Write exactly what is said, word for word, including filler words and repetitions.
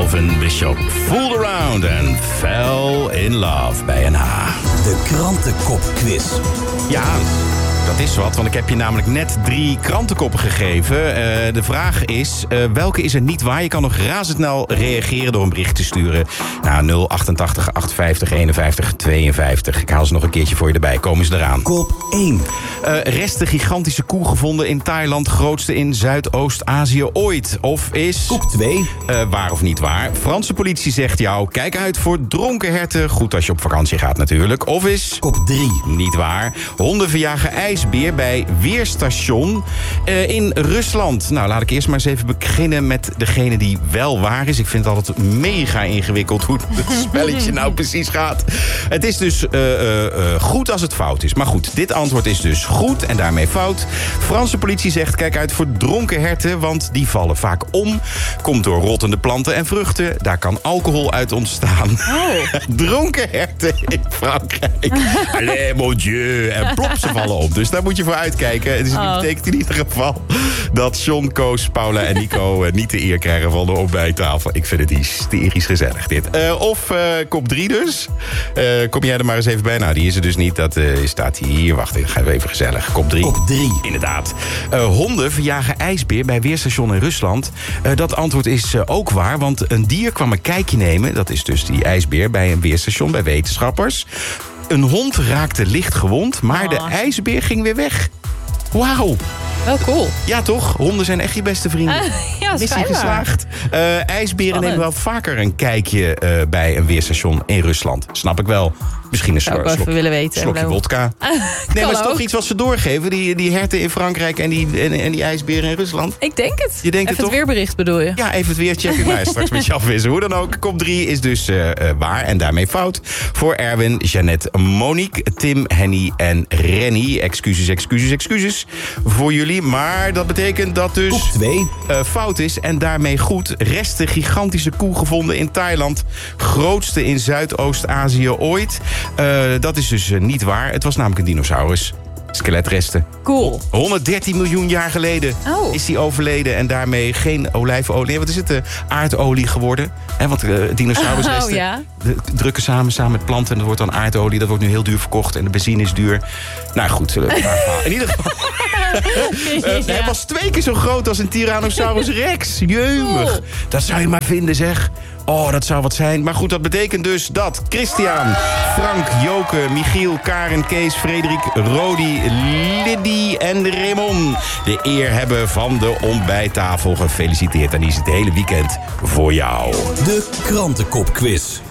Calvin Bishop. Fooled around and fell in love bij N H. De krantenkopquiz. Ja, dat is wat, want ik heb je namelijk net drie krantenkoppen gegeven. Uh, de vraag is, uh, welke is er niet waar? Je kan nog razendsnel reageren door een bericht te sturen naar nul achtentachtig achtenvijftig eenenvijftig tweeënvijftig. Ik haal ze nog een keertje voor je erbij. Komen ze eraan. Kop één. Uh, resten gigantische koe gevonden in Thailand. Grootste in Zuidoost-Azië ooit. Of is... Kop twee. Uh, waar of niet waar? Franse politie zegt jou, kijk uit voor dronken herten. Goed als je op vakantie gaat natuurlijk. Of is... Kop drie. Niet waar. Honden verjagen ijsbeer bij weerstation uh, in Rusland. Nou, laat ik eerst maar eens even beginnen met degene die wel waar is. Ik vind het altijd mega ingewikkeld hoe het spelletje nou precies gaat. Het is dus uh, uh, uh, goed als het fout is. Maar goed, dit antwoord is dus goed en daarmee fout. Franse politie zegt, kijk uit voor dronken herten, want die vallen vaak om. Komt door rottende planten en vruchten. Daar kan alcohol uit ontstaan. Oh. Dronken herten in Frankrijk. Allez, mon dieu. En plop, ze vallen op. Dus daar moet je voor uitkijken. Het Oh. betekent in ieder geval dat John, Koos, Paula en Nico uh, niet de eer krijgen van de ontbijttafel. Ik vind het hysterisch gezellig dit. Uh, of uh, kop drie dus. Uh, kom jij er maar eens even bij. Nou, die is er dus niet. Dat uh, staat hier. Wacht, ik ga even gezellig. Kop drie. Kop drie. Inderdaad. Uh, honden verjagen ijsbeer bij weerstation in Rusland. Uh, dat antwoord is uh, ook waar, want een dier kwam een kijkje nemen. Dat is dus die ijsbeer bij een weerstation bij wetenschappers. Een hond raakte licht gewond, maar Oh. de ijsbeer ging weer weg. Wauw. Wel cool. Ja, toch? Honden zijn echt je beste vrienden. Uh, ja, Missie schijnbaar. geslaagd. Uh, ijsberen Spannend. nemen wel vaker een kijkje uh, bij een weerstation in Rusland. Snap ik wel. Misschien een Zou ik slok, wel even willen weten. slokje Hallo. wodka. Uh, Nee, maar het is kan toch ook. iets wat ze doorgeven. Die, die herten in Frankrijk en die, en, en die ijsberen in Rusland. Ik denk het. Je denkt het Even toch? het weerbericht bedoel je? Ja, even het weer checken. Nou, straks met je afwisselen. Hoe dan ook, kop drie is dus uh, uh, waar en daarmee fout. Voor Erwin, Jeannette, Monique, Tim, Henny en Renny. Excuses, excuses, excuses voor jullie. Maar dat betekent dat dus Kop twee. uh, fout is en daarmee goed. Resten gigantische koe gevonden in Thailand. Grootste in Zuidoost-Azië ooit. Uh, dat is dus uh, niet waar. Het was namelijk een dinosaurus. Skeletresten. Cool. honderddertien miljoen jaar geleden Oh. is hij overleden. En daarmee geen olijfolie. Nee, wat is het? Uh, aardolie geworden. Hè, want uh, dinosaurusresten Oh, ja. de- drukken samen, samen met planten. En dat wordt dan aardolie. Dat wordt nu heel duur verkocht. En de benzine is duur. Nou goed, uh, in ieder geval. Uh, Ja. Hij was twee keer zo groot als een Tyrannosaurus Rex. Jeumig. Cool. Dat zou je maar vinden, zeg. Oh, dat zou wat zijn. Maar goed, dat betekent dus dat Christian, Frank, Joke, Michiel, Karen, Kees, Frederik, Rodi, Liddy en Raymond de eer hebben van de ontbijttafel. Gefeliciteerd. En die is het hele weekend voor jou. De krantenkopquiz.